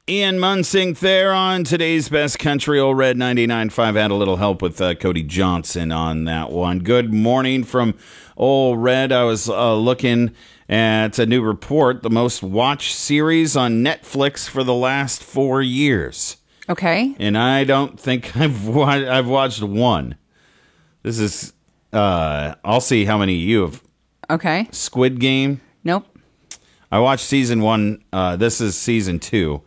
Ian Munsink there on today's Best Country, Old Red 99.5. Had a little help with Cody Johnson on that one. Good morning from Old Red. I was looking at a new report, the most watched series on Netflix for the last 4 years. Okay. And I don't think I've watched one. This is, I'll see how many you have. Okay. Squid Game. Nope. I watched season 1. This is season 2.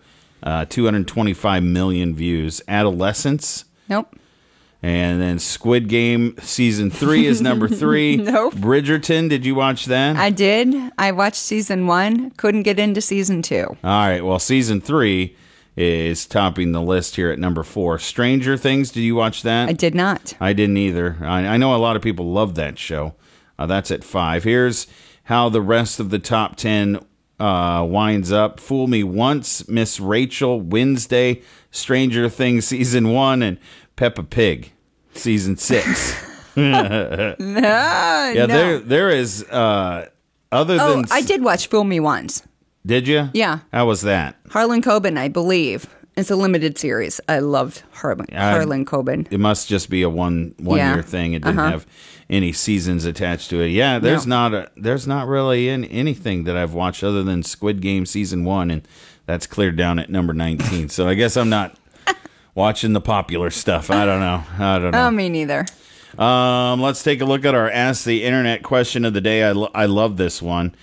225 million views. Adolescence. Nope. And then Squid Game season 3 is number 3. Nope. Bridgerton, did you watch that? I did. I watched season 1. Couldn't get into season 2. All right. Well, season 3 is topping the list here at number 4. Stranger Things, did you watch that? I did not. I didn't either. I know a lot of people love that show. That's at 5. Here's how the rest of the top 10 winds up. Fool Me Once, Miss Rachel, Wednesday, Stranger Things season 1, and Peppa Pig season 6. No. There is other than. I did watch Fool Me Once. Did you? Yeah. How was that? Harlan Coben, I believe. It's a limited series. I loved Harlan Coben. It must just be a one year thing. It didn't have any seasons attached to it. Yeah, there's not really anything that I've watched other than Squid Game season 1, and that's cleared down at number 19. So I guess I'm not watching the popular stuff. I don't know. Oh, me neither. Let's take a look at our Ask the Internet question of the day. I love this one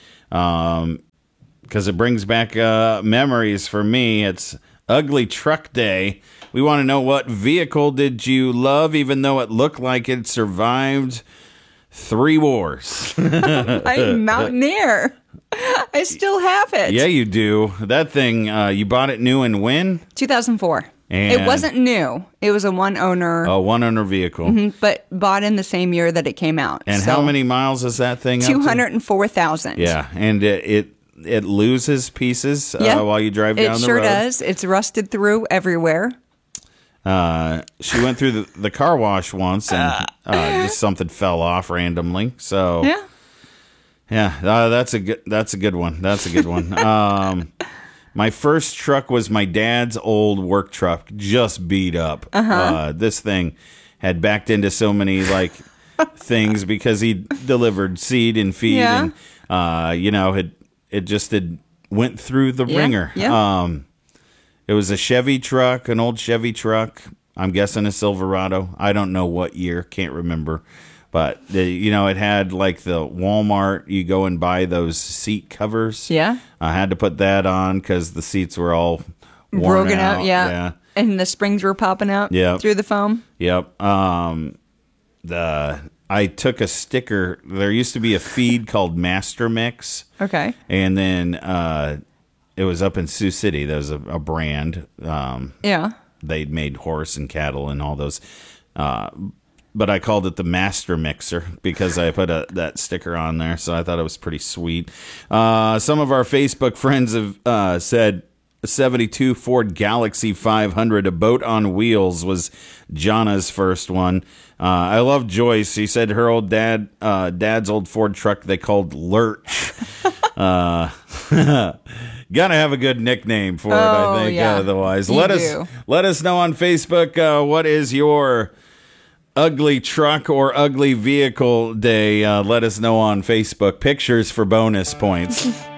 because it brings back memories for me. It's Ugly Truck Day. We want to know, what vehicle did you love, even though it looked like it survived 3 wars? I'm Mountaineer. I still have it. Yeah, you do. That thing, you bought it new and when? 2004. And it wasn't new. It was a one-owner. A one-owner vehicle. But bought in the same year that it came out. And how many miles is that thing up to? 204,000. Yeah, and it loses pieces while you drive down the road. It sure does. It's rusted through everywhere. She went through the car wash once, and just something fell off randomly. So that's a good one. That's a good one. My first truck was my dad's old work truck, just beat up. This thing had backed into so many things because he delivered seed and feed, and it just went through the ringer. Yeah. It was a Chevy truck, an old Chevy truck. I'm guessing a Silverado. I don't know what year, can't remember. But, it had the Walmart, you go and buy those seat covers. Yeah. I had to put that on because the seats were all broken out. Yeah. And the springs were popping out through the foam. Yep. I took a sticker. There used to be a feed called Master Mix. Okay. And then it was up in Sioux City. There was a brand. They'd made horse and cattle and all those. But I called it the Master Mixer because I put that sticker on there. So I thought it was pretty sweet. Some of our Facebook friends have said 72 Ford Galaxy 500, a boat on wheels, was Jana's first one. I love Joyce. He said her old dad's old Ford truck they called Lurch. Gotta have a good nickname for it, I think. Yeah. Otherwise, let us know on Facebook what is your ugly truck or ugly vehicle day. Let us know on Facebook. Pictures for bonus points.